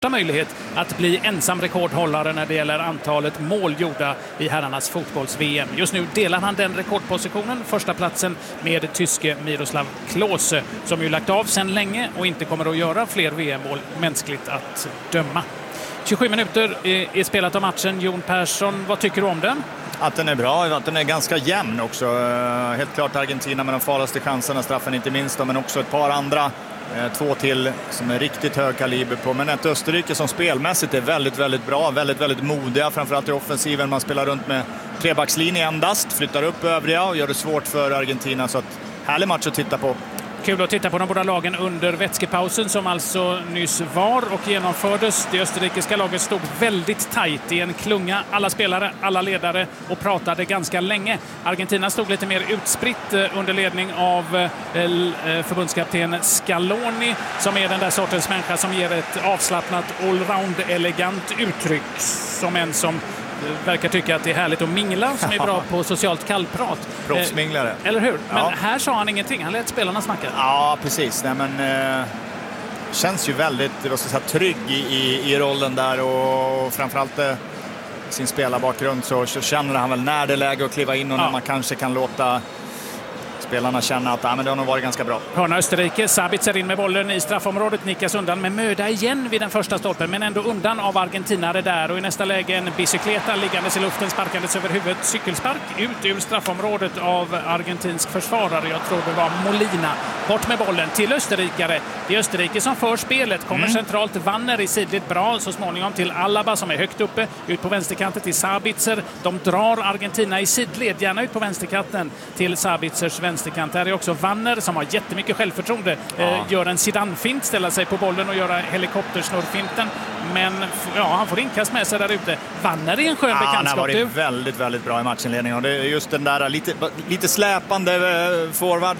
möjlighet att bli ensam rekordhållare när det gäller antalet mål gjorda i herrarnas fotbolls-VM. Just nu delar han den rekordpositionen, första platsen med tyske Miroslav Klose, som ju lagt av sedan länge och inte kommer att göra fler VM-mål mänskligt att döma. 27 minuter är spelat av matchen. Jon Persson, vad tycker du om den? Att den är bra, att den är ganska jämn också. Helt klart Argentina med de farligaste chanserna, straffen inte minst, men också ett par andra. 2 till som är riktigt hög kaliber på. Men ett Österrike som spelmässigt är väldigt, väldigt bra. Väldigt, väldigt modiga. Framförallt i offensiven. Man spelar runt med trebackslinje endast. Flyttar upp övriga och gör det svårt för Argentina. Så att härlig match att titta på. Kul att titta på de båda lagen under vätskepausen som alltså nyss var och genomfördes. Det österrikiska laget stod väldigt tajt i en klunga. Alla spelare, alla ledare och pratade ganska länge. Argentina stod lite mer utspritt under ledning av förbundskapten Scaloni, som är den där sortens människa som ger ett avslappnat allround-elegant uttryck, som en som verkar tycka att det är härligt att mingla, som är bra på socialt kallprat. Proffsminglare. Eller hur? Men här sa han ingenting. Han lät spelarna snacka. Ja, precis. Nej, men känns ju väldigt trygg i rollen där, och framförallt sin spelarbakgrund så känner han väl när det är läge att kliva in och när man kanske kan låta spelarna känna att men det har nog varit ganska bra. Hörna Österrike, Sabitzer in med bollen i straffområdet, nickas undan med möda igen vid den första stolpen, men ändå undan av argentinare där, och i nästa läge en bicykleta liggandes i luften, sparkandes över huvudet, cykelspark ut ur straffområdet av argentinsk försvarare. Jag tror det var Molina. Bort med bollen till österrikare. Det är Österrike som för spelet, kommer centralt Wanner i sidligt bra, så småningom till Alaba som är högt uppe, ut på vänsterkanten till Sabitzer. De drar Argentina i sidled, gärna ut på vänsterkanten till Sabitzers vänsterkant. Där är också Wanner som har jättemycket självförtroende. Gör en Zidane-fint, ställer sig på bollen och gör helikoptersnurrfinten. Men han får inkast med sig där ute. Wanner är en skön bekantskap. Han har varit väldigt, väldigt bra i matchinledningen. Och det är just den där lite släpande forward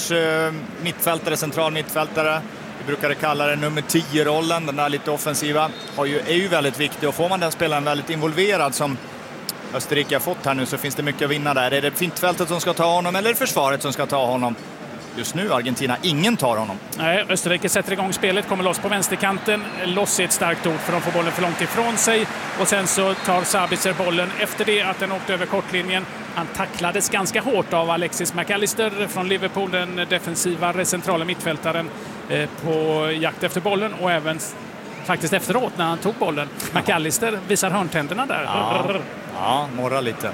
/ mittfältare, central mittfältare. Vi brukar kalla det nummer 10-rollen. Den där lite offensiva är ju väldigt viktig. Och får man den spelaren väldigt involverad som Österrike har fått här nu, så finns det mycket att vinna där. Är det mittfältet som ska ta honom eller försvaret som ska ta honom? Just nu Argentina, ingen tar honom. Nej, Österrike sätter igång spelet, kommer loss på vänsterkanten. Loss är ett starkt ord, för de får bollen för långt ifrån sig. Och sen så tar Sabitzer bollen efter det att den åkte över kortlinjen. Han tacklades ganska hårt av Alexis McAllister från Liverpool, den defensiva centrala mittfältaren, på jakt efter bollen, och även faktiskt efteråt när han tog bollen. McAllister visar hörntänderna där. Ja, morra lite.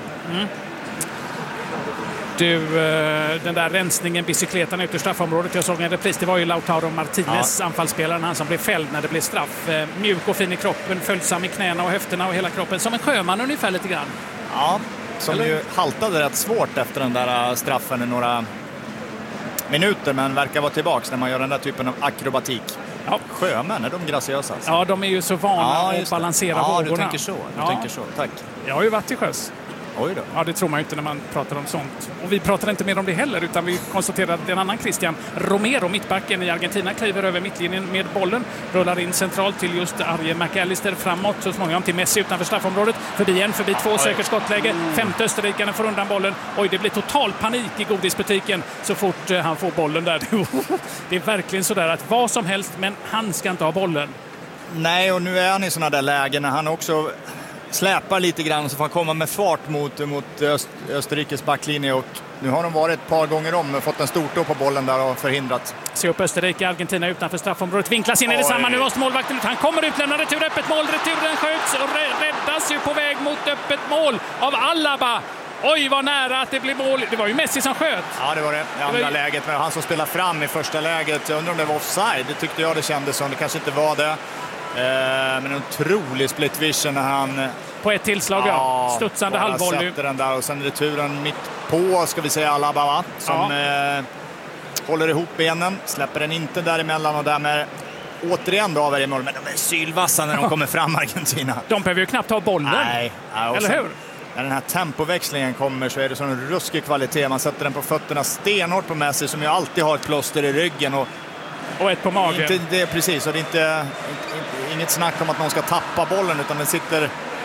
Du, den där rensningen, bicykletan ut ur straffområdet, jag såg en repris, det var ju Lautaro Martinez, anfallsspelaren, han som blev fälld när det blev straff. Mjuk och fin i kroppen, följsam i knäna och höfterna och hela kroppen, som en sjöman ungefär lite grann. Ja, som ju haltade rätt svårt efter den där straffen i några minuter, men verkar vara tillbaks när man gör den där typen av akrobatik. Ja. Sjömän, är de graciösa? Alltså? Ja, de är ju så vana att balansera vågorna. Du tänker så. Tänker så. Tack. Jag har ju varit till sjöss. Oj då. Ja, det tror man ju inte när man pratar om sånt. Och vi pratar inte mer om det heller, utan vi konstaterar att en annan Christian Romero, mittbacken i Argentina, kliver över mittlinjen med bollen, rullar in centralt till just Arjen McAllister, framåt så småningom till Messi utanför straffområdet, förbi 2, säkert skottläge, femte österrikarna får undan bollen. Oj, det blir total panik i godisbutiken så fort han får bollen där. Det är verkligen sådär att vad som helst, men han ska inte ha bollen. Nej, och nu är han i sådana där lägen när han också släpar lite grann, så får han komma med fart mot Österrikes backlinje, och nu har de varit ett par gånger om och fått en stortå på bollen där och förhindrat. Se upp Österrike, Argentina utanför straffområdet, vinklas in i detsamma, nu måste målvakten ut, han kommer utlämna retur, öppet mål, returen skjuts och räddas ju på väg mot öppet mål av Alaba. Oj, vad nära att det blir mål. Det var ju Messi som sköt. Ja, det var det. I andra läget. Men han som spelar fram i första läget. Jag undrar om det var offside. Det tyckte jag det kändes som. Det kanske inte var det. Men en otrolig split vision när han... På ett tillslag, studsande halvvolley. Sätter den där, och sen returen mitt på, ska vi säga, Alaba, va? Som håller ihop benen. Släpper den inte däremellan, och därmed återigen då över i mål. Men de är sylvassa när de kommer fram, Argentina. De behöver ju knappt ha bollen. Nej. Eller hur? När den här tempoväxlingen kommer så är det sån ruskig kvalitet. Man sätter den på fötterna stenhårt på Messi, som ju alltid har ett plåster i ryggen. Och ett på magen. Inte det, precis, och det är inget snack om att någon ska tappa bollen, utan den sitter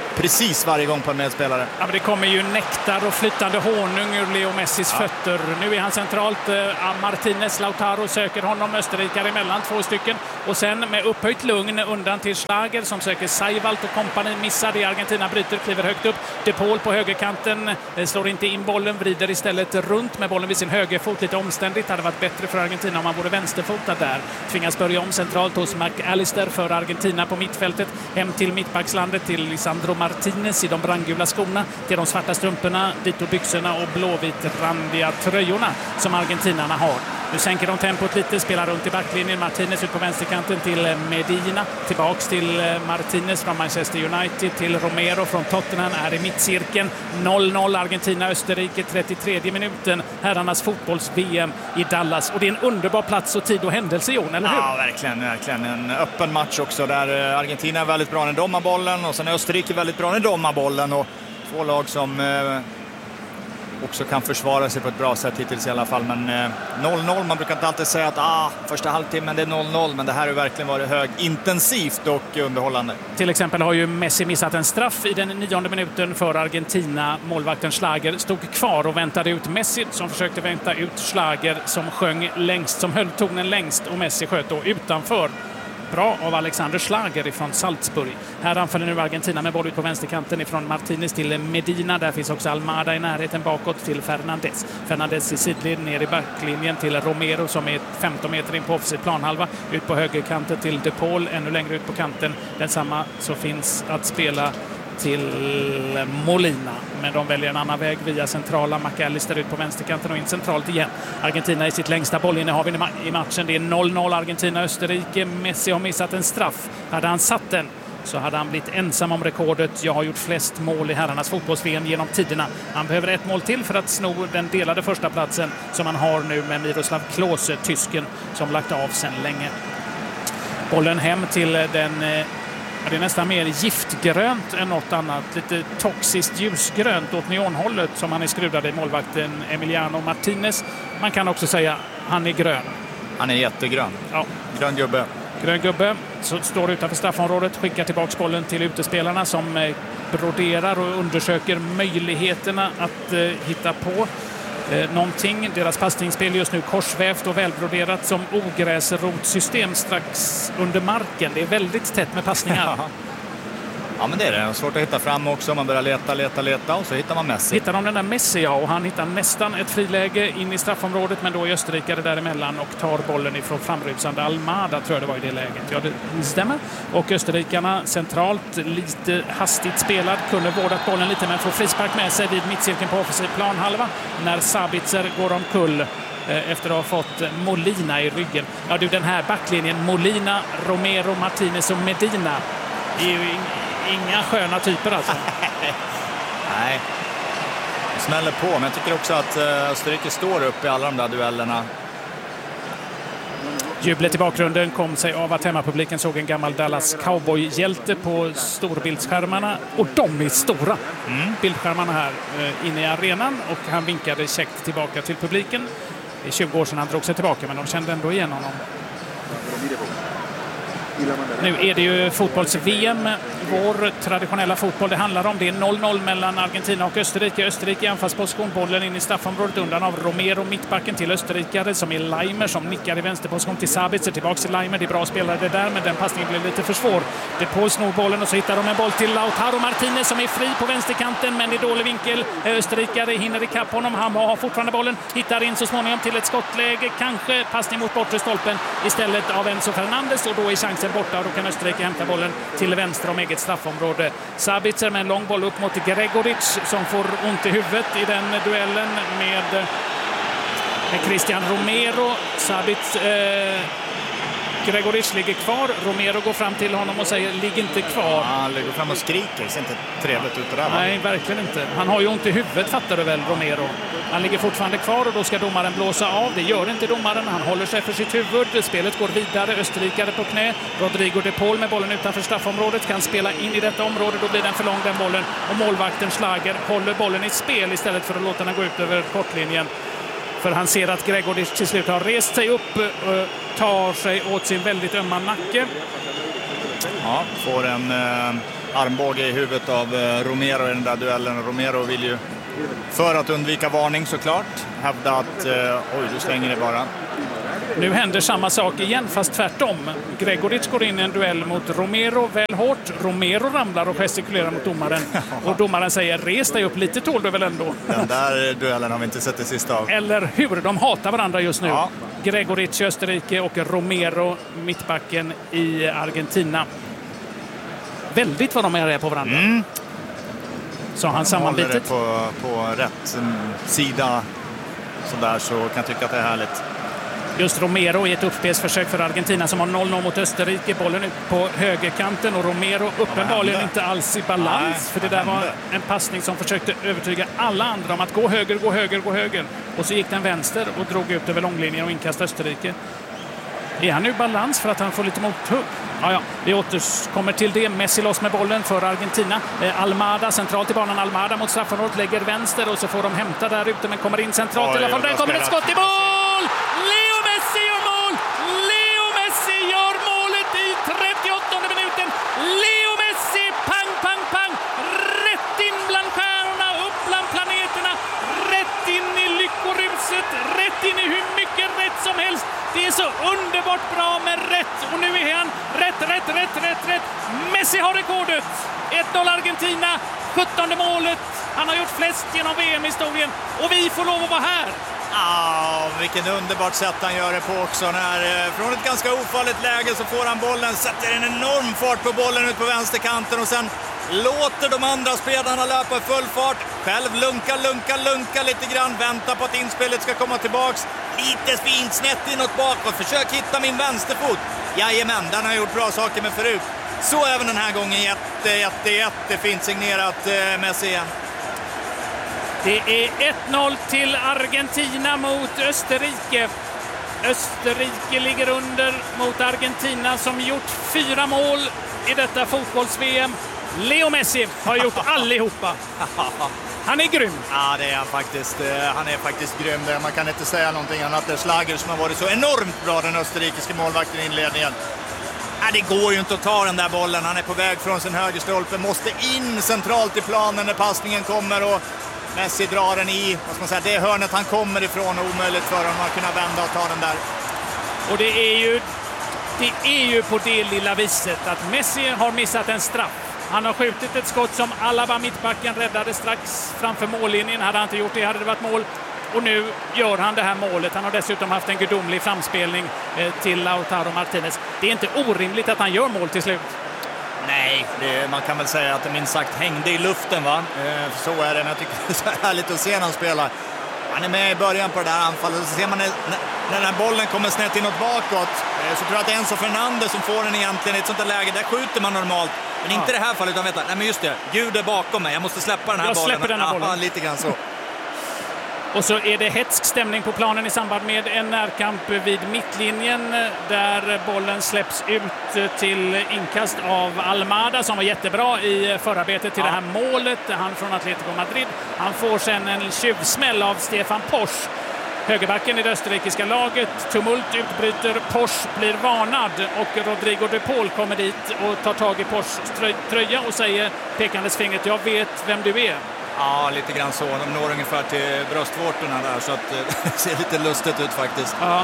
precis varje gång på en medspelare. Ja, men det kommer ju nektar och flytande honung ur Leo Messis fötter. Nu är han centralt. Martinez, Lautaro söker honom. Österrikare emellan, 2 stycken. Och sen med upphöjt lugn undan till Schlager som söker Seiwalt och kompani. Missar det. Argentina bryter, kliver högt upp. De Paul på högerkanten slår inte in bollen, vrider istället runt med bollen vid sin högerfot. Lite omständigt. Hade varit bättre för Argentina om man vore vänsterfotad där. Tvingas börja om centralt hos McAllister för Argentina på mittfältet. Hem till mittbackslandet till Lisandro Martinez i de brandgula skorna, till de svarta strumporna, dito byxorna och blåvit-randiga tröjorna som argentinarna har. Nu sänker de tempot lite, spelar runt i backlinjen. Martinez ut på vänsterkanten till Medina. Tillbaks till Martinez från Manchester United till Romero från Tottenham. Är i mittcirkeln. 0-0 Argentina-Österrike, 33 minuten. Herrarnas fotbolls-VM i Dallas. Och det är en underbar plats och tid och händelse, Jon, eller hur? Ja, verkligen, verkligen. En öppen match också där Argentina är väldigt bra när de har bollen och sen är Österrike väldigt bra när de har bollen. Och 2 lag som också kan försvara sig på ett bra sätt hittills i alla fall. Men 0-0, man brukar inte alltid säga att första halvtimmen det är 0-0, men det här har verkligen varit högintensivt och underhållande. Till exempel har ju Messi missat en straff i den 9:e minuten för Argentina. Målvakten Schlager stod kvar och väntade ut Messi som försökte vänta ut Schlager som sjöng längst, som höll tonen längst, och Messi sköt då utanför. Bra av Alexander Schlager ifrån Salzburg. Här anfaller nu Argentina med boll ut på vänsterkanten ifrån Martinez till Medina. Där finns också Almada i närheten bakåt till Fernandes. Fernandes i sidled ner i backlinjen till Romero som är 15 meter in på offensiv planhalva. Ut på högerkanten till De Paul, ännu längre ut på kanten. Densamma så finns att spela till Molina, men de väljer en annan väg via centrala. McAllister ut på vänsterkanten och in centralt igen. Argentina i sitt längsta bollinnehav i matchen. Det är 0-0 Argentina-Österrike. Messi har missat en straff. Hade han satt den så hade han blivit ensam om rekordet. Jag har gjort flest mål i herrarnas fotbolls-VM genom tiderna. Han behöver 1 mål till för att sno den delade första platsen som han har nu med Miroslav Klose, tysken, som lagt av sedan länge. Bollen hem till den... Det är nästan mer giftgrönt än något annat. Lite toxiskt ljusgrönt åt neonhållet som han är skrudad i, målvakten Emiliano Martinez. Man kan också säga han är grön. Han är jättegrön. Ja. Grön gubbe. Grön gubbe. Så står utanför straffområdet, skickar tillbaka bollen till utespelarna som broderar och undersöker möjligheterna att hitta på någonting. Deras passningsspel just nu korsvävt och välbroderat som ogräsrotsystem strax under marken. Det är väldigt tätt med passningar. Ja, men det är det. Svårt att hitta fram också. Man börjar leta och så hittar man Messi. Hittar de den där Messi, ja, och han hittar nästan ett friläge in i straffområdet, men då är österrikare däremellan och tar bollen ifrån framrusande Almada, tror jag det var i det läget. Ja, det stämmer. Och österrikarna centralt, lite hastigt spelad, kunde vårdat bollen lite men får frispark med sig vid mittcirkeln på offensiv planhalva när Sabitzer går omkull efter att ha fått Molina i ryggen. Ja du, den här backlinjen, Molina, Romero, Martinez och Medina är ju inga sköna typer alltså. Nej, det smäller på. Men jag tycker också att Österrike står upp i alla de där duellerna. Jublet i bakgrunden kom sig av att hemmapubliken såg en gammal Dallas Cowboy-hjälte på storbildsskärmarna. Och de är stora. Bildskärmarna här inne i arenan. Och han vinkade käckt tillbaka till publiken. Det är 20 år sedan han drog sig tillbaka, men de kände ändå igen honom. Nu är det ju fotbolls-VM, vår traditionella fotboll det handlar om. Det är 0-0 mellan Argentina och Österrike. Österrike i anfallsposition, bollen in i straffområdet undan av Romero, mittbacken till österrikare som är Leimer som nickar i vänsterposition till Sabitzer, tillbaka till Leimer. Det är bra spelare det där, men den passningen blev lite för svår. De Paul snor bollen och så hittar de en boll till Lautaro Martinez som är fri på vänsterkanten, men det är dålig vinkel. Österrikare hinner ikapp honom, han har fortfarande bollen, hittar in så småningom till ett skottläge, kanske passning mot bortre stolpen istället av Enzo Fernandes, och då är chansen borta och då kan Österrike hämta bollen till vänster om eget straffområde. Sabitzer med en lång boll upp mot Gregoric som får ont i huvudet i den duellen med Christian Romero. Gregoric ligger kvar. Romero går fram till honom och säger ligg inte kvar. Ja, han ligger fram och skriker. Det ser inte trevligt ut det där. Nej, verkligen inte. Han har ju ont i huvudet, fattar du väl, Romero. Han ligger fortfarande kvar och då ska domaren blåsa av. Det gör inte domaren. Han håller sig för sitt huvud. Spelet går vidare. Österrikare på knä. Rodrigo de Paul med bollen utanför straffområdet kan spela in i detta område. Då blir den för lång, den bollen. Och målvakten Schlager håller bollen i spel istället för att låta den gå ut över kortlinjen. För han ser att Gregoric till slut har rest sig upp och tar sig åt sin väldigt ömma nacke. Ja, får en armbåge i huvudet av Romero i den där duellen. Romero vill ju, för att undvika varning såklart, hävda att oj, du slänger det bara. Nu händer samma sak igen, fast tvärtom. Gregoric går in i en duell mot Romero väl hårt. Romero ramlar och gestikulerar mot domaren. Och domaren säger, res dig upp lite, tål du väl ändå. Den där duellen har vi inte sett det sista av. Eller hur? De hatar varandra just nu. Ja. Gregoric i Österrike och Romero, mittbacken i Argentina. Väldigt vad de är på varandra. Så han sammanbitet. På rätt sida sådär, så kan jag tycka att det är härligt. Just Romero i ett uppspelsförsök för Argentina som har 0-0 mot Österrike. Bollen ut på högerkanten och Romero uppenbarligen inte alls i balans. Nej, för det där var en passning som försökte övertyga alla andra om att gå höger, gå höger, gå höger. Och så gick den vänster och drog ut över långlinjen och inkastade Österrike. Är han nu i balans för att han får lite mothugg? Ja, vi återkommer till det. Messi loss med bollen för Argentina. Almada centralt i banan. Almada mot straffområdet lägger vänster och så får de hämta där ute men kommer in centralt. I alla fall där kommer ett skott i mål! Leo Messi gör mål! Leo Messi gör målet i 38:e minuten. Leo Messi, pang, pang, pang! Rätt in bland stjärnorna, upp bland planeterna, rätt in i lyckoruset, rätt in i hur mycket rätt som helst. Det är så underbart bra med rätt. Och nu är han rätt. Messi har rekordet. 1-0 Argentina. 17:e målet. Han har gjort flest genom VM-historien. Och vi får lov att vara här. Vilken underbart sätt han gör det på också. När, från ett ganska ofarligt läge så får han bollen. Sätter en enorm fart på bollen ut på vänsterkanten. Och sen låter de andra spelarna löpa i full fart. Själv lunka lite grann. Väntar på att inspelet ska komma tillbaks. Lite fint snett inåt bakåt. Försök hitta min vänsterfot. Jajamän, den har gjort bra saker med förut. Så även den här gången jättefint signerat Messi igen. Det är 1-0 till Argentina mot Österrike. Österrike ligger under mot Argentina som gjort 4 mål i detta fotbolls-VM. Leo Messi har gjort allihopa. Han är grym. Ja, det är han faktiskt. Han är faktiskt grym. Man kan inte säga någonting annat. Det är Schlager som har varit så enormt bra, den österrikiska målvakten i inledningen. Det går ju inte att ta den där bollen. Han är på väg från sin högerstolpe. Måste in centralt i planen när passningen kommer och Messi drar den i. Vad ska man säga, det är hörnet han kommer ifrån och omöjligt för honom att kunna vända och ta den där. Och det är ju på det lilla viset att Messi har missat en straff. Han har skjutit ett skott som Alaba, mittbacken, räddade strax framför mållinjen. Hade han inte gjort det hade det varit mål. Och nu gör han det här målet. Han har dessutom haft en gudomlig framspelning till Lautaro Martinez. Det är inte orimligt att han gör mål till slut. Nej, man kan väl säga att det minst sagt hängde i luften, va? Så är det, men jag tycker det är så härligt att se när han spelar. Han är med i början på det där anfallet. Så ser man när den här bollen kommer snett inåt bakåt, så tror jag att det är Enzo Fernandez som får den egentligen i ett sånt där läge. Där skjuter man normalt. Men inte i det här fallet, utan nej men just det, Gud är bakom mig. Jag måste släppa den här bollen. Jag släpper den här bollen. Lite grann så. Och så är det hetsk stämning på planen i samband med en närkamp vid mittlinjen där bollen släpps ut till inkast av Almada som var jättebra i förarbetet till det här målet. Han från Atletico Madrid. Han får sen en tjuvsmäll av Stefan Posch. Högerbacken i det österrikiska laget. Tumult utbryter. Posch blir varnad och Rodrigo de Paul kommer dit och tar tag i Poschs tröja och säger pekandes fingret: jag vet vem du är. Ja, lite grann så. De når ungefär till bröstvårtorna där, så att det ser lite lustigt ut faktiskt. Ja.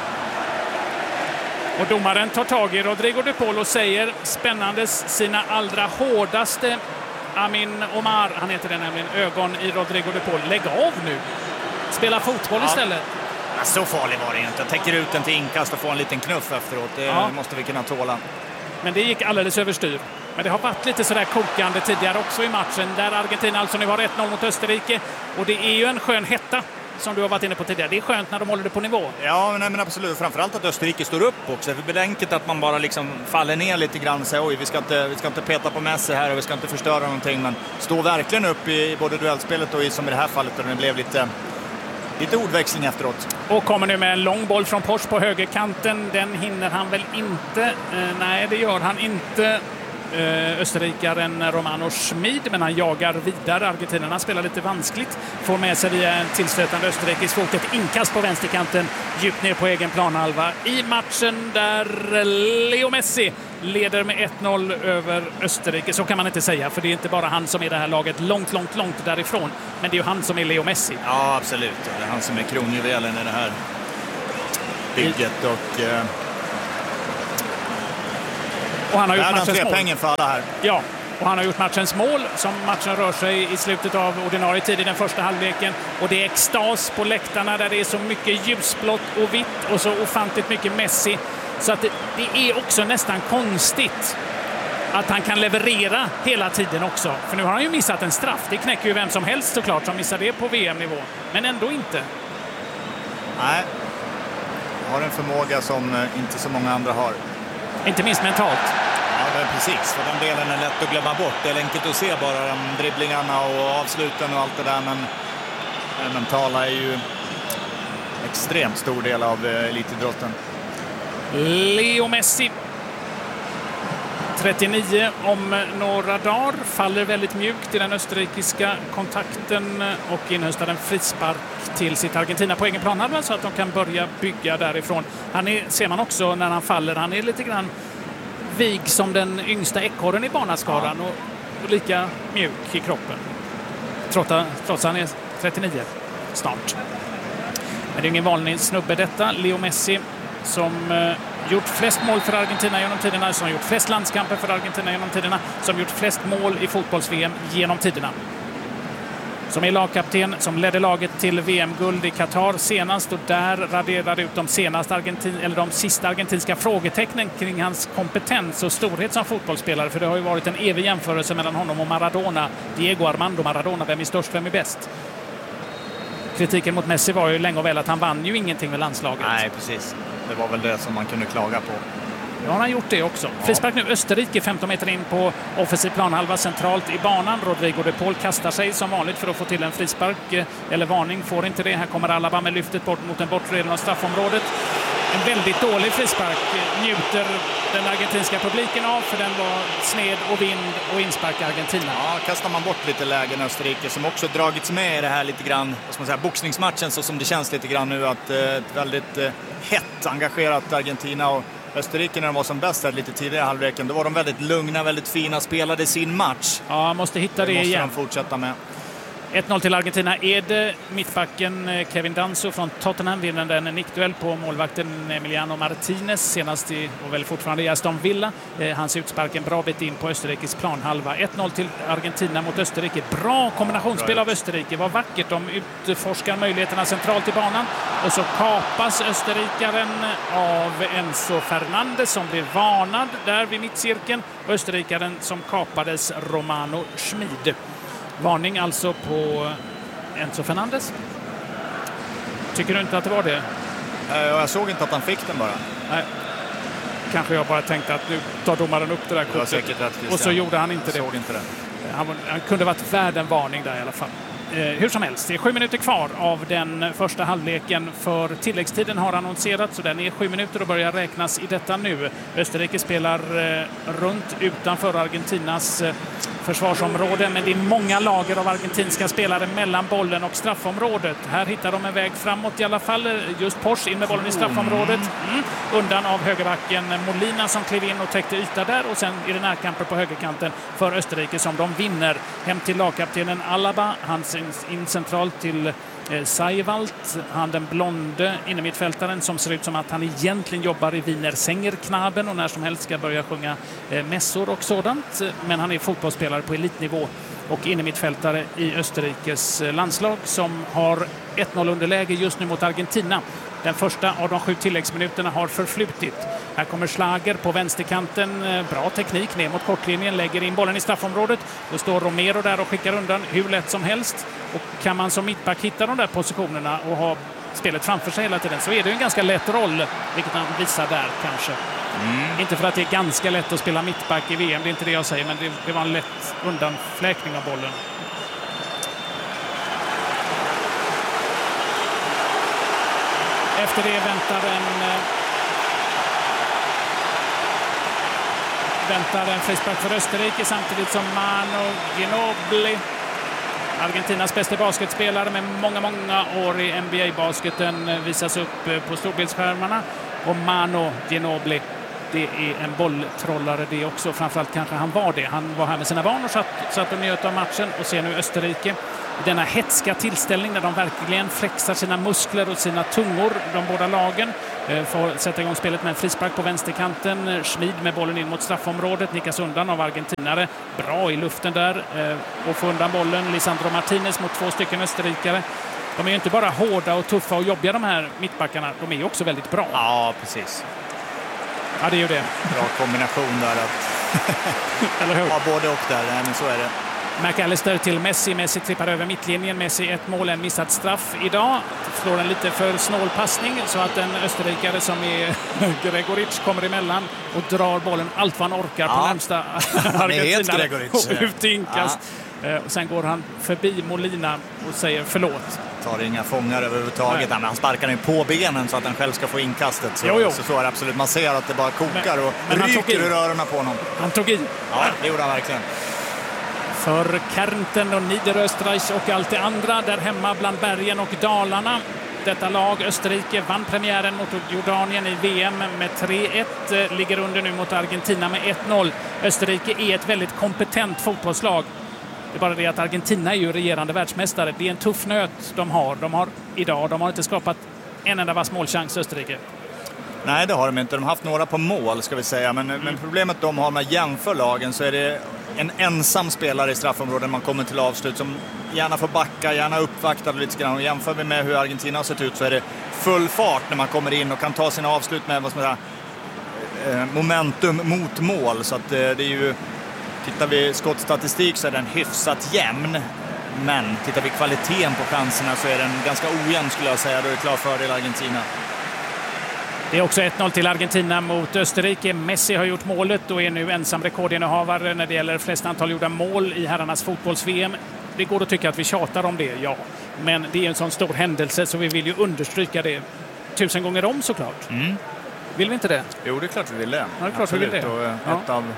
Och domaren tar tag i Rodrigo de Paul och säger spännandes sina allra hårdaste Amin Omar, han heter det nämligen, ögon i Rodrigo de Paul. Lägg av nu. Spela fotboll istället. Ja, så farlig var det inte. Jag täcker ut den till inkast och får en liten knuff efteråt. Det måste vi kunna tåla. Men det gick alldeles överstyr. Men det har varit lite sådär kokande tidigare också i matchen, där Argentina alltså nu har 1-0 mot Österrike. Och det är ju en skön hetta som du har varit inne på tidigare. Det är skönt när de håller det på nivå. Ja, men absolut. Framförallt att Österrike står upp också. Det blir enkelt att man bara liksom faller ner lite grann och säger oj, vi ska inte peta på Messi här och vi ska inte förstöra någonting. Men stå verkligen upp i både duellspelet och som i det här fallet där det blev lite ordväxling efteråt. Och kommer nu med en lång boll från Posch på högerkanten. Den hinner han väl inte? Nej, det gör han inte. österrikaren Romano Schmid, men han jagar vidare. Argentinarna spelar lite vanskligt, får med sig via en tillstötande österrikisk fot ett inkast på vänsterkanten djupt ner på egen planhalva i matchen där Leo Messi leder med 1-0 över Österrike. Så kan man inte säga, för det är inte bara han som är det här laget långt därifrån, men det är ju han som är Leo Messi. Ja, absolut. Det är han som är kronjuvelen i det här bygget. Och han har gjort matchens mål. Pengen för alla här. Ja, och han har gjort matchens mål som matchen rör sig i slutet av ordinarie tid i den första halvleken. Och det är extas på läktarna där det är så mycket ljusblått och vitt och så ofantligt mycket Messi. Så att det är också nästan konstigt att han kan leverera hela tiden också. För nu har han ju missat en straff. Det knäcker ju vem som helst såklart som missar det på VM-nivå. Men ändå inte. Nej. Har en förmåga som inte så många andra har. Inte minst mentalt. Ja, precis. För den delen är lätt att glömma bort. Det är enkelt att se bara de dribblingarna och avsluten och allt det där. Men det mentala är ju extremt stor del av elitidrotten. Leo Messi, 39 om några dagar, faller väldigt mjukt i den österrikiska kontakten och inhöstar en frispark till sitt Argentina på egen planhalva så att de kan börja bygga därifrån. Han är, ser man också när han faller, han är lite grann vig som den yngsta ekorren i barnaskaran och lika mjuk i kroppen. Trots han är 39 snart. Men det är ingen vanlig snubbe detta. Leo Messi som gjort flest mål för Argentina genom tiderna, som gjort flest landskamper för Argentina genom tiderna, som gjort flest mål i fotbolls-VM genom tiderna. Som är lagkapten, som ledde laget till VM-guld i Qatar senast och där raderade ut de sista argentinska frågetecknen kring hans kompetens och storhet som fotbollsspelare, för det har ju varit en evig jämförelse mellan honom och Maradona. Diego Armando Maradona, vem är störst, vem är bäst? Kritiken mot Messi var ju länge och väl att han vann ju ingenting med landslaget. Nej, precis. Det var väl det som man kunde klaga på. Ja, han har gjort det också. Ja. Frispark nu, Österrike 15 meter in på offensiv planhalva centralt i banan. Rodrigo de Paul kastar sig som vanligt för att få till en frispark. Eller varning, får inte det. Här kommer Alaba med lyftet bort mot den bortre delen av straffområdet. En väldigt dålig frispark njuter den argentinska publiken av, för den var sned och vind och inspark i Argentina. Ja, kastar man bort lite lägen Österrike som också dragits med i det här lite grann, vad ska man säga, boxningsmatchen, så som det känns lite grann nu att ett väldigt hett engagerat Argentina och Österrike när de var som bäst här lite tidigare i halvleken, då var de väldigt lugna, väldigt fina, spelade sin match. Ja, måste hitta det igen. Det måste de fortsätta med. 1-0 till Argentina. Är det mittbacken Kevin Danso från Tottenham vinner den nickduell på målvakten Emiliano Martinez senast och väl fortfarande i Aston Villa. Hans utspark en bra bit in på Österrikes planhalva. 1-0 till Argentina mot Österrike. Bra kombinationsspel av Österrike. Vad vackert. De utforskar möjligheterna centralt i banan och så kapas österrikaren av Enzo Fernandes som blir varnad där vid mittcirkeln, och österrikaren som kapades Romano Schmid. Varning alltså på Enzo Fernandes. Tycker du inte att det var det? Jag såg inte att han fick den bara. Nej. Kanske jag bara tänkte att nu tar domaren upp det där kortet. Och så gjorde han inte det. Såg inte det. Han kunde varit värd en varning där i alla fall. Hur som helst, det är 7 minuter kvar av den första halvleken, för tilläggstiden har annonserats så den är 7 minuter och börjar räknas i detta nu. Österrike spelar runt utanför Argentinas försvarsområde, men det är många lager av argentinska spelare mellan bollen och straffområdet. Här hittar de en väg framåt i alla fall. Just Porsche in med bollen i straffområdet. Undan av högerbacken Molina som klev in och täckte yta där, och sen är det närkamper på högerkanten för Österrike som de vinner. Hem till lagkaptenen Alaba, han in centralt till Seiwald, han den blonde innermittfältaren som ser ut som att han egentligen jobbar i Wiener Sängerknaben och när som helst ska börja sjunga mässor och sådant, men han är fotbollsspelare på elitnivå och innermittfältare i Österrikes landslag som har 1-0 underläge just nu mot Argentina. Den första av de 7 tilläggsminuterna har förflutit. Här kommer Schlager på vänsterkanten. Bra teknik ner mot kortlinjen. Lägger in bollen i straffområdet. Då står Romero där och skickar undan hur lätt som helst. Och kan man som mittback hitta de där positionerna och ha spelet framför sig hela tiden, så är det en ganska lätt roll. Vilket han visar där kanske. Inte för att det är ganska lätt att spela mittback i VM. Det är inte det jag säger. Men det var en lätt undanfläkning av bollen. Efter det väntar väntar en frispark för Österrike samtidigt som Manu Ginóbili, Argentinas bästa basketspelare med många år i NBA-basketen, visas upp på storbildsskärmarna. Och Manu Ginóbili, det är en bolltrollare det också. Framförallt kanske han var det. Han var här med sina barn och satt och njöt av matchen och ser nu Österrike i denna hetska tillställning där de verkligen flexar sina muskler och sina tungor, de båda lagen. Får sätta igång spelet med en frispark på vänsterkanten. Schmid med bollen in mot straffområdet, nickas undan av argentinare. Bra i luften där och får undan bollen. Lisandro Martinez mot 2 stycken österrikare. De är ju inte bara hårda och tuffa och jobbiga de här mittbackarna, de är ju också väldigt bra. Ja, precis. Ja, det är ju det. Bra kombination där. Eller hur? Ja, både och där. Nej, men så är det. McAllister till Messi. Messi trippar över mittlinjen. Messi 1 mål, en missad straff idag. Slår en lite för snål passning så att en österrikare som är Gregoric kommer emellan och drar bollen allt vad han orkar på närmsta argentinare och ut i inkast. Sen går han förbi Molina och säger förlåt. Tar inga fångar överhuvudtaget. Men han sparkar ju på benen så att han själv ska få inkastet. Så är det absolut. Man ser att det bara kokar och ryker ur rörorna på honom. Han tog i. Ja, det gjorde han verkligen. För Kärnten och Niederösterreich och allt det andra där hemma bland bergen och dalarna. Detta lag, Österrike, vann premiären mot Jordanien i VM med 3-1. Ligger under nu mot Argentina med 1-0. Österrike är ett väldigt kompetent fotbollslag. Det är bara det att Argentina är ju regerande världsmästare. Det är en tuff nöt de har. De har inte skapat en enda vass målchans, Österrike. Nej, det har de inte. De har haft några på mål, ska vi säga. Men problemet de har med jämförlagen så är det en ensam spelare i straffområden man kommer till avslut som gärna får backa, gärna uppvakta lite grann. Och jämför vi med hur Argentina har sett ut så är det full fart när man kommer in och kan ta sina avslut med momentum mot mål. Så att det är ju... Tittar vi skottstatistik så är den hyfsat jämn. Men tittar vi kvaliteten på chanserna så är den ganska ojämn, skulle jag säga. Då är det klar fördel Argentina. Det är också 1-0 till Argentina mot Österrike. Messi har gjort målet och är nu ensam rekordinnehavare när det gäller flest antal gjorda mål i herrarnas fotbolls-VM. Det går att tycka att vi tjatar om det, ja. Men det är en sån stor händelse så vi vill ju understryka det 1000 gånger om såklart. Vill vi inte det? Jo, det är klart vi vill det. Ja, det är klart vi vill det. Och ett av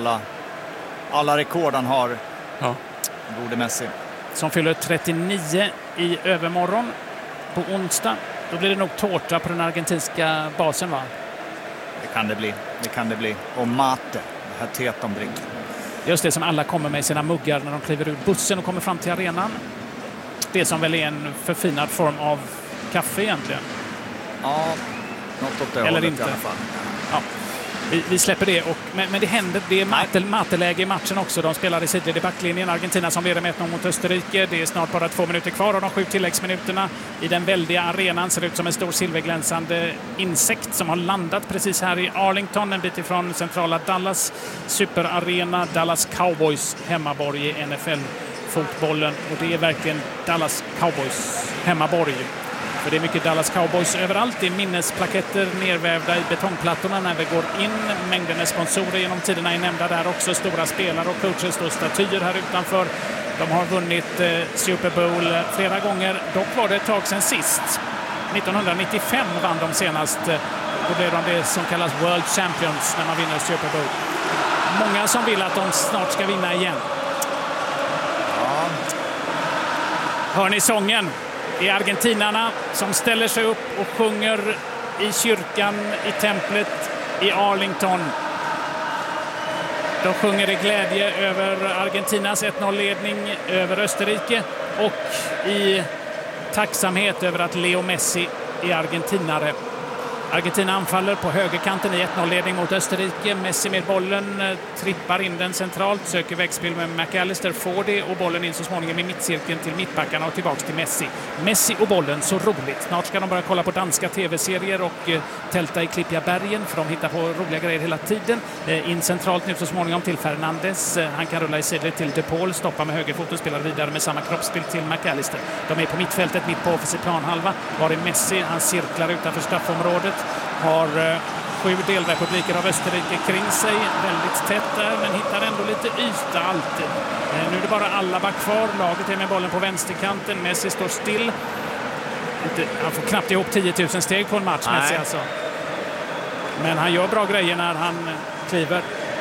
alla rekord han har, gode Messi. Som fyller 39 i övermorgon på onsdag. Då blir det nog tårta på den argentinska basen, va? Det kan det bli. Och mate, det här teet de dricker. Just det som alla kommer med i sina muggar när de kliver ur bussen och kommer fram till arenan. Det som väl är en förfinad form av kaffe egentligen. Ja, något åt det eller hållet inte. I alla fall. Ja. Vi släpper det. Men det händer, det är mateläge i matchen också. De spelar i sidled i backlinjen. Argentina som leder med 1-0 mot Österrike. Det är snart bara 2 minuter kvar av de 7 tilläggsminuterna. I den väldiga arenan ser ut som en stor silverglänsande insekt som har landat precis här i Arlington. En bit ifrån centrala Dallas superarena. Dallas Cowboys hemmaborg i NFL-fotbollen. Och det är verkligen Dallas Cowboys hemmaborg. För det är mycket Dallas Cowboys överallt. Det är minnesplaketter nervävda i betongplattorna när vi går in. Mängder med sponsorer genom tiderna är nämnda där också. Stora spelare och coacher står statyer här utanför. De har vunnit Super Bowl flera gånger. Dock var det ett tag sedan sist. 1995 vann de senast. Då blev de det som kallas World Champions när man vinner Super Bowl. Många som vill att de snart ska vinna igen. Ja. Hör ni sången? Det är argentinarna som ställer sig upp och sjunger i kyrkan, i templet i Arlington. De sjunger i glädje över Argentinas 1-0-ledning över Österrike och i tacksamhet över att Leo Messi är argentinare. Argentina anfaller på högerkanten i 1-0-ledning mot Österrike. Messi med bollen trippar in den centralt, söker växtspel med McAllister, får det och bollen in så småningom i mittcirkeln till mittbackarna och tillbaks till Messi. Messi och bollen, så roligt. Snart ska de börja kolla på danska tv-serier och tälta i Klippiga bergen för de hittar på roliga grejer hela tiden. In centralt nu så småningom till Fernandes. Han kan rulla i sidled till De Paul, stoppa med högerfot och spelar vidare med samma kroppsspel till McAllister. De är på mittfältet, mitt på offensiv planhalva. Var är Messi? Han cirklar utanför straffområdet. Har 7 delrepubliker av Österrike kring sig. Väldigt tätt där, men hittar ändå lite yta alltid. Nu är det bara Alaba kvar. Laget är med bollen på vänsterkanten. Messi står still. Han får knappt ihop 10 000 steg på en match, Messi alltså. Men han gör bra grejer när han kliver.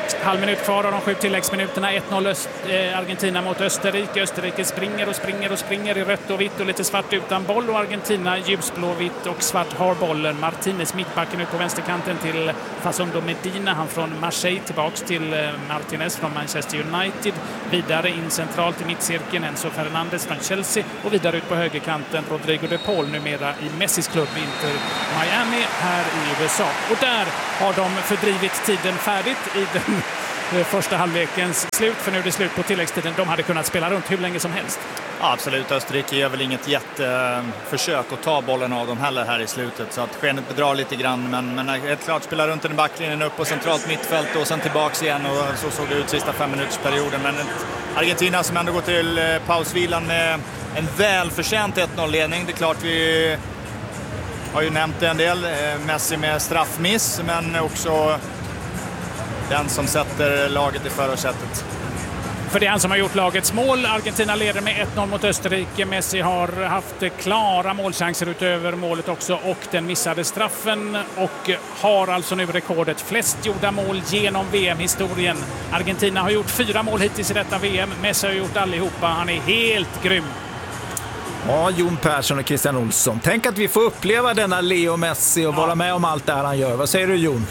Halv minut kvar av de 7 tilläggsminuterna. 1-0 Argentina mot Österrike. Österrike springer i rött och vitt och lite svart utan boll. Och Argentina ljusblå, vitt och svart har bollen. Martinez mittbacken ut på vänsterkanten till Facundo Medina. Han från Marseille tillbaks till Martinez från Manchester United. Vidare in centralt i mittcirkeln Enzo Fernandez från Chelsea. Och vidare ut på högerkanten Rodrigo de Paul, numera i Messis klubb Inter Miami här i USA. Och där har de fördrivit tiden färdigt i den första halvlekens slut, för nu är det slut på tilläggstiden. De hade kunnat spela runt hur länge som helst. Ja, absolut, Österrike gör väl inget jätteförsök att ta bollen av dem heller här i slutet, så att skenet bedrar lite grann, men helt klart spelar runt den i backlinjen upp på centralt mittfält och sen tillbaks igen, och så såg det ut sista 5-minutersperioden. Men Argentina som ändå går till pausvilan med en välförtjänt 1-0-ledning. Det är klart, vi har ju nämnt en del, Messi med straffmiss, men också den som sätter laget i förarsättet. För det är han som har gjort lagets mål. Argentina leder med 1-0 mot Österrike. Messi har haft klara målchanser utöver målet också, och den missade straffen, och har alltså nu rekordet flest gjorda mål genom VM-historien. Argentina har gjort 4 mål hittills i detta VM. Messi har gjort allihopa. Han är helt grym. Ja, Jon Persson och Christian Olsson. Tänk att vi får uppleva denna Leo Messi och vara med om allt det här han gör. Vad säger du, Jon?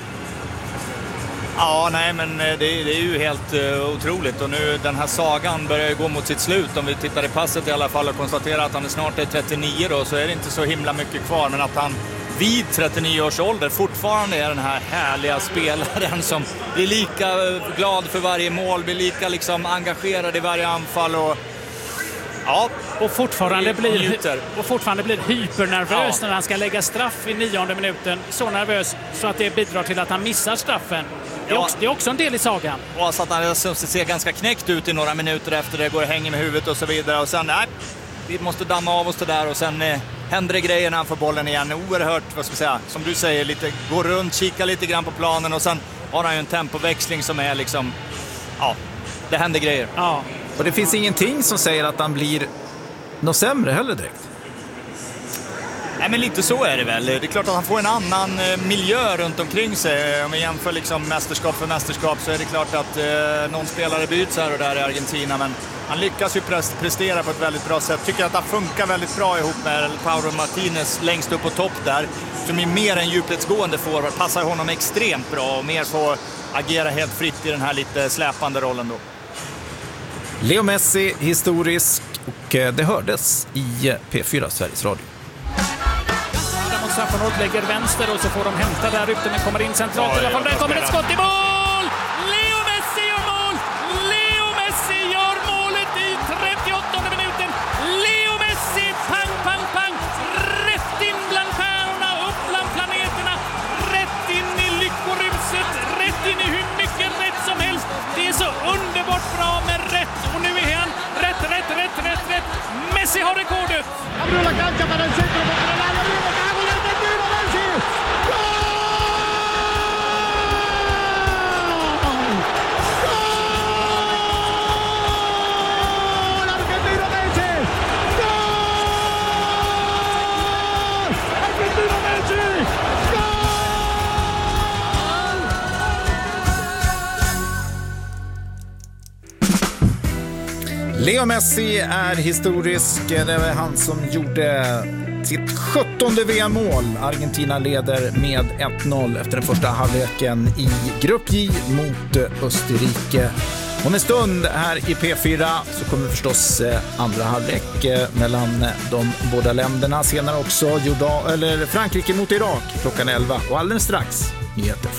Ja, nej, men det är ju helt otroligt, och nu den här sagan börjar gå mot sitt slut. Om vi tittar i passet i alla fall och konstaterar att han är snart 39 då, så är det inte så himla mycket kvar, men att han vid 39 års ålder fortfarande är den här härliga spelaren som blir lika glad för varje mål, blir lika liksom engagerad i varje anfall, och ja, och fortfarande blir hypernervös när han ska lägga straff i 9:e minuten. Så nervös så att det bidrar till att han missar straffen. Det är också en del i sagan. Och så att han ser ganska knäckt ut i några minuter efter det, går och hänger med huvudet och så vidare. Och sen, nej, vi måste damma av oss det där, och sen händer det grejer när han får bollen igen. Oerhört, vad ska vi säga, som du säger, lite gå runt, kika lite grann på planen, och sen har han ju en tempoväxling som är liksom, ja, det händer grejer. Ja. Och det finns ingenting som säger att han blir något sämre heller direkt. Nej, men lite så är det väl. Det är klart att han får en annan miljö runt omkring sig. Om vi jämför liksom mästerskap för mästerskap, så är det klart att någon spelare byts här och där i Argentina. Men han lyckas ju prestera på ett väldigt bra sätt. Tycker att han funkar väldigt bra ihop med Lautaro Martinez längst upp på topp där. Som är mer en djupledsgående forward. Passar honom extremt bra och mer får agera helt fritt i den här lite släpande rollen då. Leo Messi, historisk, och det hördes i P4 Sveriges Radio. Straffområdet lägger vänster, och så får de hämta där ute, men kommer in centralt i alla fall. Där kommer ett skott i mål! Leo Messi gör mål! Leo Messi gör målet i 38:e minuten! Leo Messi, pang, pang, pang! Rätt in bland stjärnorna, upp bland planeterna, rätt in i lyckoruset, rätt in i hur mycket rätt som helst. Det är så underbart bra med rätt, och nu är han rätt. Messi har rekordet! Abrió la cancha para el centro, contra el área, viene Gago y Argentina, Messi. ¡Gol! ¡Gol! Argentina, Messi. ¡Gol! Argentina, Messi. Leo Messi är historisk. Det var han som gjorde sitt 17:e VM-mål. Argentina leder med 1-0 efter den första halvleken i Grupp J mot Österrike. Om en stund här i P4 så kommer förstås andra halvlek mellan de båda länderna. Senare också Frankrike mot Irak klockan 11. Och alldeles strax nyheter.